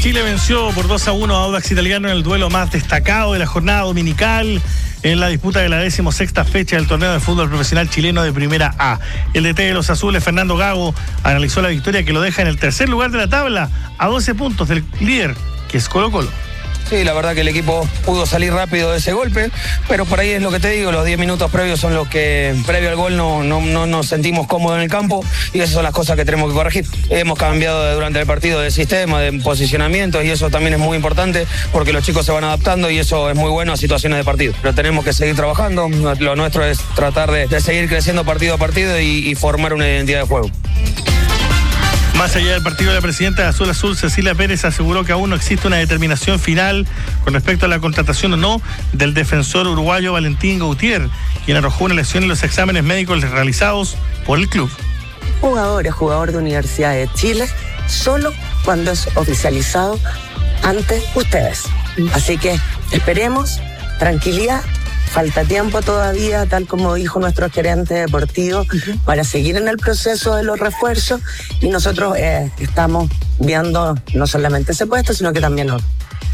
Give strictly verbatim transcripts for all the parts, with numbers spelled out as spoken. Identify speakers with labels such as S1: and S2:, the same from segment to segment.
S1: Chile venció por dos a uno a Audax Italiano en el duelo más destacado de la jornada dominical en la disputa de la decimosexta fecha del torneo de fútbol profesional chileno de Primera A. El D T de los azules, Fernando Gago, analizó la victoria que lo deja en el tercer lugar de la tabla a doce puntos del líder, que es Colo-Colo.
S2: Sí, la verdad que el equipo pudo salir rápido de ese golpe, pero por ahí es lo que te digo, los diez minutos previos son los que, previo al gol, no, no, no nos sentimos cómodos en el campo y esas son las cosas que tenemos que corregir. Hemos cambiado durante el partido de sistema, de posicionamiento y eso también es muy importante porque los chicos se van adaptando y eso es muy bueno a situaciones de partido. Pero tenemos que seguir trabajando, lo nuestro es tratar de, de seguir creciendo partido a partido y, y formar una identidad de juego.
S1: Más allá del partido, de la presidenta de Azul Azul, Cecilia Pérez, aseguró que aún no existe una determinación final con respecto a la contratación o no del defensor uruguayo Valentín Gautier, quien arrojó una lesión en los exámenes médicos realizados por el club.
S3: Jugador es jugador de Universidad de Chile solo cuando es oficializado ante ustedes. Así que esperemos, tranquilidad. Falta tiempo todavía, tal como dijo nuestro gerente deportivo, uh-huh. para seguir en el proceso de los refuerzos y nosotros eh, estamos viendo no solamente ese puesto, sino que también otro.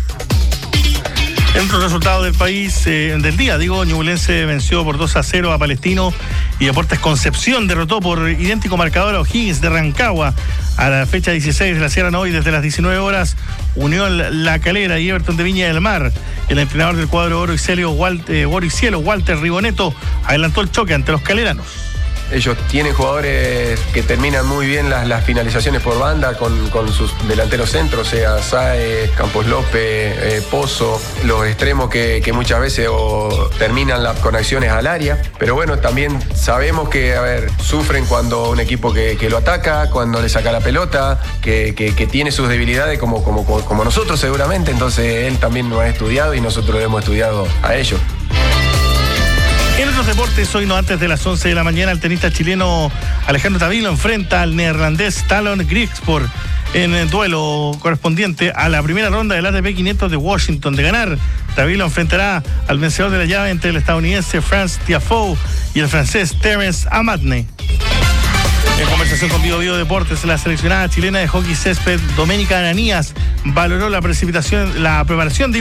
S1: En otros resultados del país, eh, del día, digo, Ñublense venció por dos a cero a Palestino y Deportes Concepción derrotó por idéntico marcador a O'Higgins de Rancagua. A la fecha dieciséis de la Sierra hoy, desde las diecinueve horas, Unión La Calera y Everton de Viña del Mar. El entrenador del cuadro Oro y Cielo, Walter, Oro y Cielo, Walter Riboneto, adelantó el choque ante los caleranos.
S4: Ellos tienen jugadores que terminan muy bien las, las finalizaciones por banda con, con sus delanteros centros, sea Sáez, Campos López, eh, Pozo, los extremos que, que muchas veces o terminan las conexiones al área. Pero bueno, también sabemos que, a ver, sufren cuando un equipo que, que lo ataca, cuando le saca la pelota, que, que, que tiene sus debilidades como, como, como nosotros seguramente. Entonces él también lo ha estudiado y nosotros lo hemos estudiado a ellos.
S1: En otros deportes, hoy no antes de las once de la mañana, el tenista chileno Alejandro Tavilo enfrenta al neerlandés Talon Griekspoor en el duelo correspondiente a la primera ronda del A T P quinientos de Washington. De ganar, Tavilo enfrentará al vencedor de la llave entre el estadounidense Franz Tiafoe y el francés Terence Amatne. En conversación con Bio Bio Deportes, la seleccionada chilena de hockey césped Doménica Ananías valoró la precipitación, la preparación de